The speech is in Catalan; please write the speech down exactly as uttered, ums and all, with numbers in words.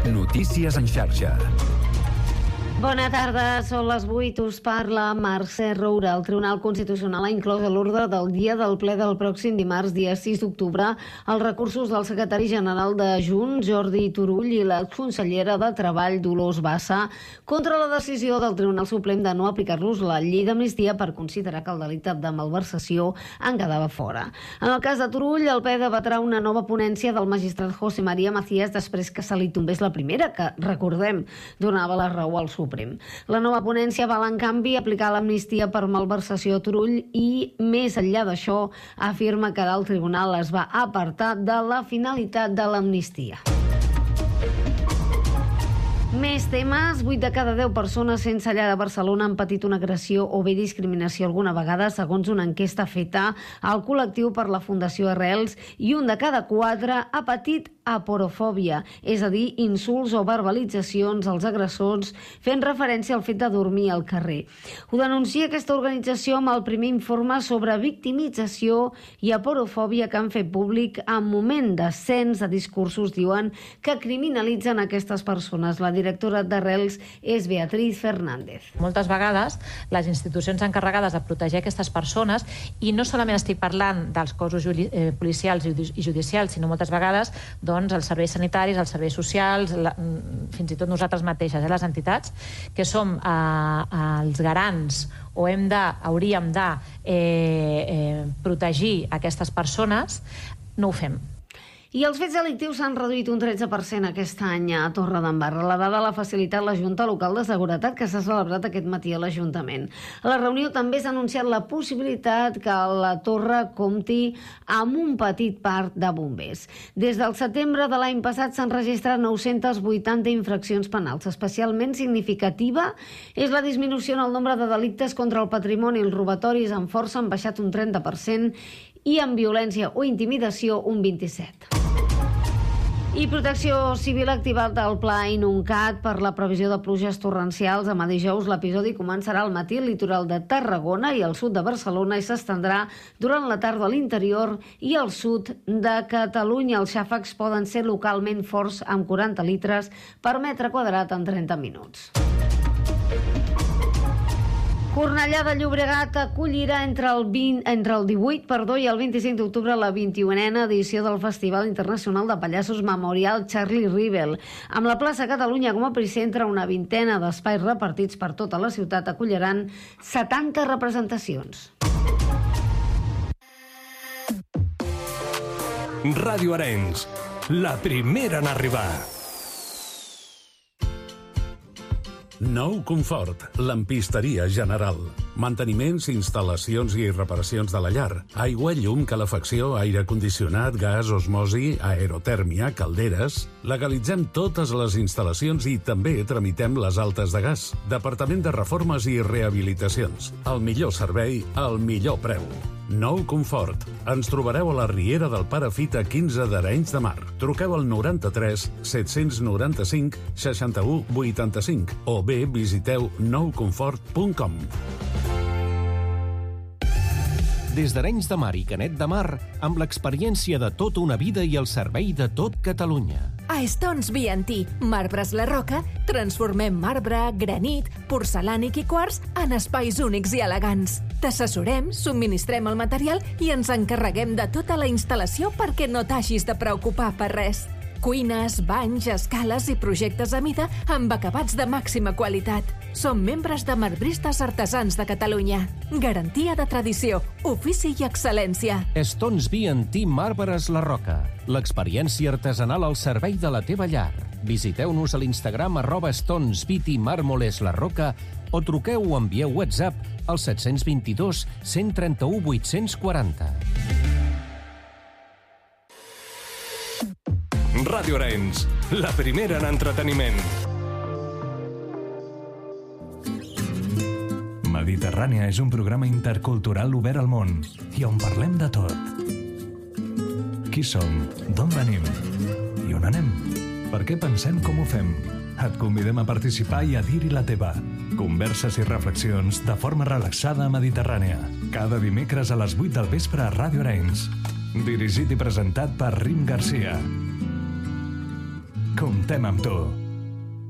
Notícies en xarxa. Bona tarda, són les vuit, us parla Mercè Roura. El Tribunal Constitucional ha inclòs a l'ordre del dia del ple del pròxim dimarts, dia sis d'octubre, els recursos del secretari general de Junts, Jordi Turull, i l'exconsellera de Treball, Dolors Bassa, contra la decisió del Tribunal Suprem de no aplicar-los la llei d'amnistia per considerar que el delicte de malversació en quedava fora. En el cas de Turull, el ple debatrà una nova ponència del magistrat José María Macías després que se li tombés la primera, que, recordem, donava la raó al Suprem. La nova ponència val, en canvi, aplicar l'amnistia per malversació a Turull i, més enllà d'això, afirma que el tribunal es va apartar de la finalitat de l'amnistia. Més temes. vuit de cada deu persones sense llar de Barcelona han patit una agressió o bé discriminació alguna vegada, segons una enquesta feta al col·lectiu per la Fundació Arrels, i un de cada quatre ha patit aporofòbia, és a dir, insults o verbalitzacions als agressors, fent referència al fet de dormir al carrer. Ho denuncia aquesta organització amb el primer informe sobre victimització i aporofòbia que han fet públic en moment d'ascens de discursos, diuen, que criminalitzen aquestes persones. La directora d'Arrels és Beatriz Fernández. Moltes vegades les institucions encarregades de protegir aquestes persones, i no solament estic parlant dels cossos policials i judicials, sinó moltes vegades doncs, els serveis sanitaris, els serveis socials, la, fins i tot nosaltres mateixes, eh, les entitats, que som eh, els garants o hem de, hauríem de eh, eh, protegir aquestes persones, no ho fem. I els fets delictius s'han reduït un tretze per cent aquest any a Torredembarra. La dada l'ha facilitat la Junta Local de Seguretat, que s'ha celebrat aquest matí a l'Ajuntament. A la reunió també s'ha anunciat la possibilitat que la torre compti amb un petit parc de bombers. Des del setembre de l'any passat s'han registrat nou-centes vuitanta infraccions penals. Especialment significativa és la disminució en el nombre de delictes contra el patrimoni. Els robatoris amb força han baixat un trenta per cent i amb violència o intimidació un vint-i-set per cent. I Protecció Civil ha activat el pla Inuncat per la previsió de pluges torrencials. Demà dijous l'episodi començarà al matí al litoral de Tarragona i al sud de Barcelona i s'estendrà durant la tarda a l'interior i al sud de Catalunya. Els xàfecs poden ser localment forts amb quaranta litres per metre quadrat en trenta minuts. Cornellà de Llobregat acollirà entre el, vint, entre el divuit perdó, i el vint-i-cinc d'octubre la vint-i-unena edició del Festival Internacional de Pallassos Memorial Charlie Rivel. Amb la plaça Catalunya com a epicentre, una vintena d'espais repartits per tota la ciutat acolliran setanta representacions. Ràdio Arenys, la primera en arribar. Nou Confort, lampisteria general. Manteniments, instal·lacions i reparacions de la llar. Aigua, llum, calefacció, aire condicionat, gas, osmosi, aerotèrmia, calderes. Legalitzem totes les instal·lacions i també tramitem les altes de gas. Departament de Reformes i Rehabilitacions. El millor servei, al millor preu. Nou Confort. Ens trobareu a la Riera del Pare Fita quinze d'Arenys de Mar. Truqueu al noranta-tres set-cents noranta-cinc seixanta-u vuitanta-cinc o bé visiteu nou confort punt com. Des d'Arenys de Mar i Canet de Mar, amb l'experiència de tota una vida i el servei de tot Catalunya. A Stones B and T, Marbres La Roca, transformem marbre, granit, porcelànic i quars en espais únics i elegants. T'assessorem, subministrem el material i ens encarreguem de tota la instal·lació perquè no t'hagis de preocupar per res. Cuines, banys, escales i projectes a mida amb acabats de màxima qualitat. Som membres de Marbristes Artesans de Catalunya. Garantia de tradició, ofici i excel·lència. Stones B and T Marbres La Roca. L'experiència artesanal al servei de la teva llar. Visiteu-nos a l'Instagram arroba Stones B T Mármoles La Roca o truqueu o envieu WhatsApp al set dos dos, cent trenta-u, vuit-cents quaranta. Ràdio Arenys, la primera en entreteniment. Mediterrània és un programa intercultural obert al món i on parlem de tot. Qui som? D'on venim? I on anem? Per què pensem com ho fem? Et convidem a participar i a dir-hi la teva. Converses i reflexions de forma relaxada a Mediterrània. Cada dimecres a les vuit del vespre a Ràdio Arenys. Dirigit i presentat per Rim Garcia. Comptem amb tu.